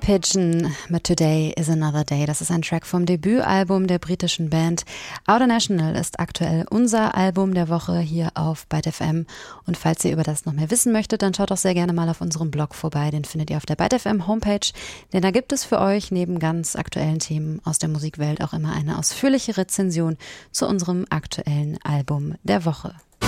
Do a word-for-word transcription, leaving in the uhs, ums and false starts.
Pigeon mit Today is Another Day. Das ist ein Track vom Debütalbum der britischen Band Outer National, ist aktuell unser Album der Woche hier auf Byte F M. Und falls ihr über das noch mehr wissen möchtet, dann schaut doch sehr gerne mal auf unserem Blog vorbei. Den findet ihr auf der Byte F M Homepage. Denn da gibt es für euch neben ganz aktuellen Themen aus der Musikwelt auch immer eine ausführliche Rezension zu unserem aktuellen Album der Woche.